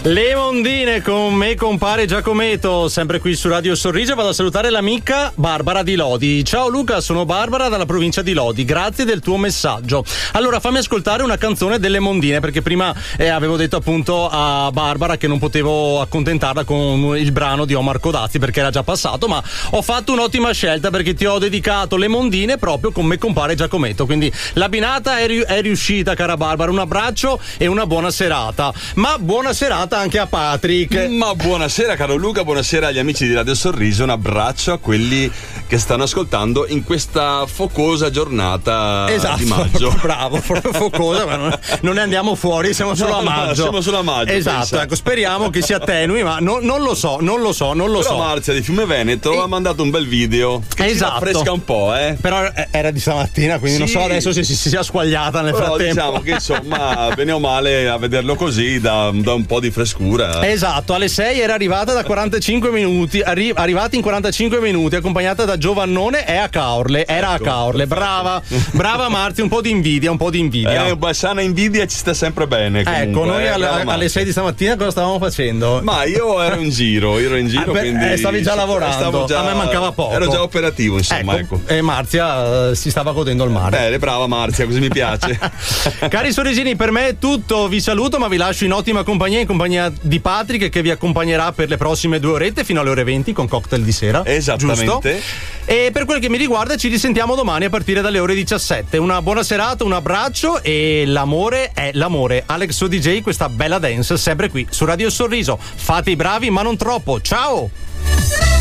Le mondine con me, compare Giacometto, sempre qui su Radio Sorriso. Vado a salutare l'amica Barbara di Lodi. Ciao Luca, sono Barbara dalla provincia di Lodi, grazie del tuo messaggio. Allora fammi ascoltare una canzone delle mondine, perché prima avevo detto appunto a Barbara che non potevo accontentarla con il brano di Omar Codazzi perché era già passato, ma ho fatto un'ottima scelta perché ti ho dedicato le mondine proprio con me, compare Giacometto. Quindi l'abbinata è riuscita, cara Barbara. Un abbraccio e una buona serata. Ma buona serata anche a Patrick. Ma buonasera caro Luca, buonasera agli amici di Radio Sorriso, un abbraccio a quelli che stanno ascoltando in questa focosa giornata di maggio. Bravo, focosa, ma non ne andiamo fuori, siamo solo a maggio. Siamo solo a maggio. Esatto, ecco, speriamo che si attenui, ma non lo so. Però Marzia di Fiume Veneto ha mandato un bel video che ci raffresca un po', Però era di stamattina, quindi non so adesso se si sia squagliata nel frattempo. Diciamo che insomma, bene o male, a vederlo così da un po' di frescura. Esatto, alle 6 era arrivata da 45 minuti, arrivata in 45 minuti, accompagnata da Giovannone e a Caorle. Era a Caorle, brava Marzia, un po' di invidia. Sana invidia ci sta sempre bene. Comunque, ecco, noi alle 6 di stamattina cosa stavamo facendo? Ma io ero in giro, quindi stavi già lavorando, a me mancava poco. Ero già operativo, insomma, ecco. E Marzia si stava godendo il mare. Bene, brava Marzia, così mi piace. Cari sorrisini, per me è tutto, vi saluto, ma vi lascio in ottima compagnia, in compagnia di Patrick, che vi accompagnerà per le prossime 2 orette fino alle ore 20 con cocktail di sera. Esattamente. Giusto? E per quel che mi riguarda ci risentiamo domani a partire dalle ore 17. Una buona serata, un abbraccio, e l'amore è l'amore. Alex O DJ, questa bella dance sempre qui su Radio Sorriso. Fate i bravi ma non troppo. Ciao!